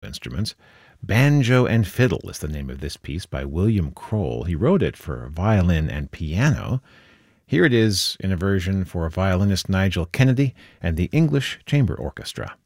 instruments. Banjo and Fiddle is the name of this piece by William Kroll. He wrote it for violin and piano. Here it is in a version for violinist Nigel Kennedy and the English Chamber Orchestra.